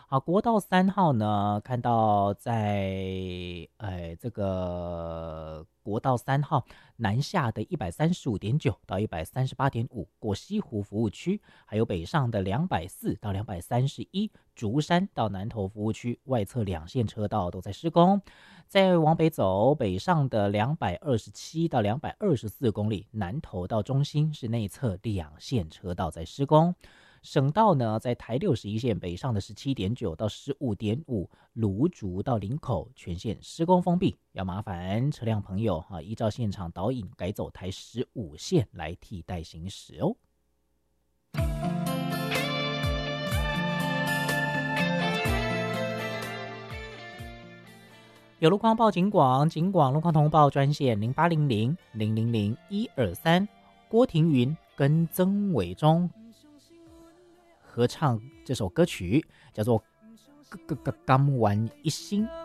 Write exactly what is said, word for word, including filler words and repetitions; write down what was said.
好，国道三号呢，看到在呃这个国道三号南下的一百三十五点九到一百三十八点五过西湖服务区，还有北上的两百四到两百三十一竹山到南投服务区外侧两线车道都在施工。再往北走，北上的两百二十七到两百二十四公里，南投到中心是内侧两线车道在施工。省道呢，在台六十一线北上的十七点九到十五点五，芦竹到林口全线施工封闭，要麻烦车辆朋友啊，依照现场导引改走台十五线来替代行驶哦。有路况报警广，警广路况通报专线零八零零零零零一二三，郭庭云跟曾伟忠合唱这首歌曲，叫做《甘完一心》。